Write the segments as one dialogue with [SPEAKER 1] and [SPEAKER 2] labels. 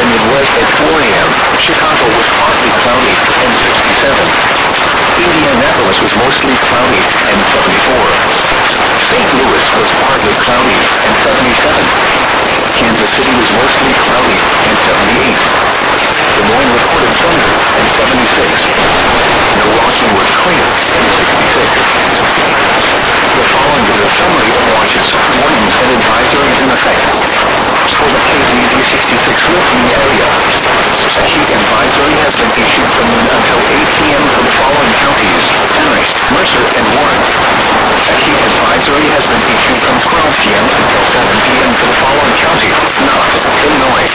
[SPEAKER 1] the Midwest at 4 a.m., Chicago was partly cloudy and 67. Indianapolis was mostly cloudy and 74. St. Louis was partly cloudy and 77. Kansas City was mostly cloudy and 78. Des Moines recorded thunder and 76. Milwaukee was clear and 66. The following is a summary of watches, warnings, and advisories in effect for the KZZ 66 listening area. A heat advisory has been issued from noon until 8 p.m. for the following counties: Henry, Mercer, and Warren. A heat advisory has been issued from 12 p.m. until 7 p.m. for the following counties: Knox, Illinois.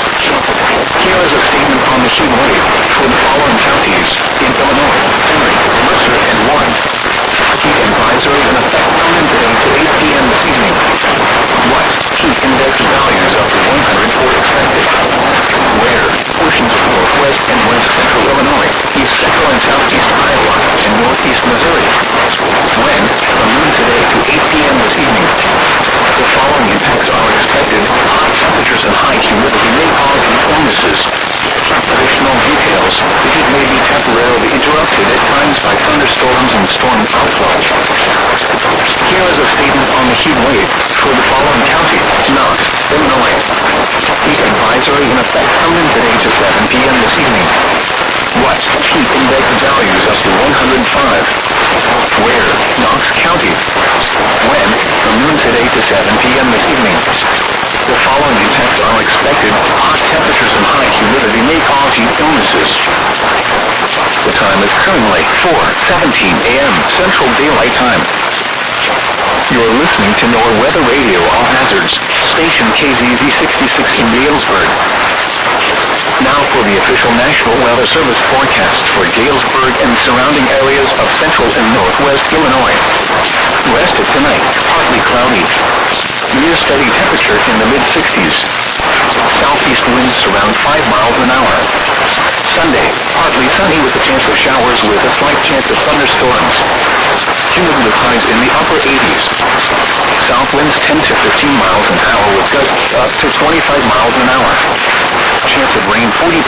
[SPEAKER 1] Here is a statement on the heat wave for the following counties in Illinois: Henry, Mercer, and Warren. Heat advisory in effect from noon today to 8 p.m. this evening. What? Heat index values up to 104 expected. Where? Portions of northwest and west central Illinois, east central and southeast Iowa, and northeast Missouri. When? From noon today to 8 p.m. this evening. The following impacts are expected. Hot temperatures and high humidity may cause heat illnesses. Additional details: the heat may be temporarily interrupted at times by thunderstorms and storm outflow. Here is a statement on the heat wave for the following county: Knox, Illinois. Heat advisory in effect from noon today to 7 p.m. this evening. What? Heat index values up to 105. Where? Knox County. When? From noon today to 7 p.m. this evening. The following impacts are expected. Hot temperatures and high humidity may cause heat illnesses. The time is currently 4:17 a.m. Central Daylight Time. You're listening to NOAA Weather Radio All Hazards, station KZZ 66 in Galesburg. Now for the official National Weather Service forecast for Galesburg and surrounding areas of central and northwest Illinois. West of tonight, partly cloudy. Near steady temperature in the mid-60s. Southeast winds around 5 miles an hour. Sunday, partly sunny with a chance of showers with a slight chance of thunderstorms. Humid with highs in the upper 80s. South winds 10 to 15 miles an hour with gusts up to 25 miles an hour. Chance of rain 40%.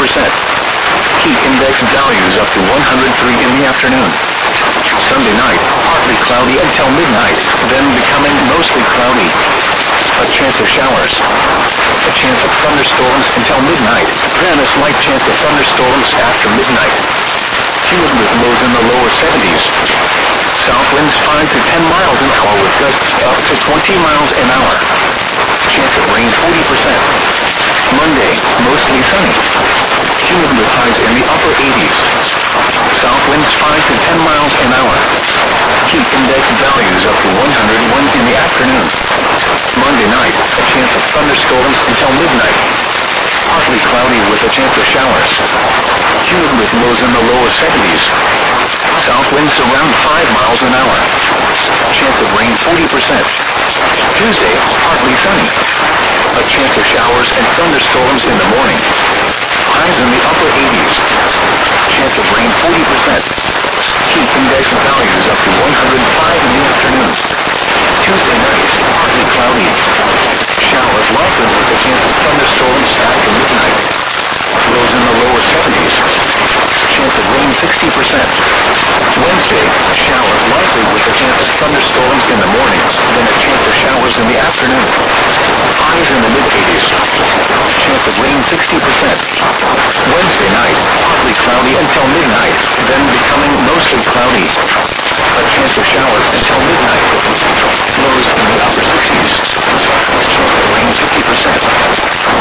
[SPEAKER 1] Heat index values up to 103 in the afternoon. Sunday night, partly cloudy until midnight, then becoming mostly cloudy. A chance of showers. A chance of thunderstorms until midnight, then a slight chance of thunderstorms after midnight. Humid with lows in the lower 70s. South winds 5 to 10 miles an hour with gusts up to 20 miles an hour. Chance of rain 40%. Monday, mostly sunny. Humid with highs in the upper 80s. South winds 5 to 10 miles an hour. Heat index values up to 101 in the afternoon. Monday night, a chance of thunderstorms until midnight. Partly cloudy with a chance of showers. Humid with lows in the lower 70s. South winds around 5 miles an hour. Chance of rain 40%. Tuesday, partly sunny. A chance of showers and thunderstorms in the morning. Highs in the upper 80s. Chance of rain 40%. Heat index values up to 105 in the afternoon. Tuesday night, partly cloudy. Showers likely with a chance of thunderstorms after midnight. Lows in the lower 70s. Chance of rain 60%. Wednesday, showers likely with a chance of thunderstorms in the morning, then a chance of showers in the afternoon. Highs in the mid-80s. Chance of rain 60%. Wednesday night, partly cloudy until midnight, then becoming mostly cloudy. A chance of showers until midnight. Lows in the upper 60s. Chance of rain 50%.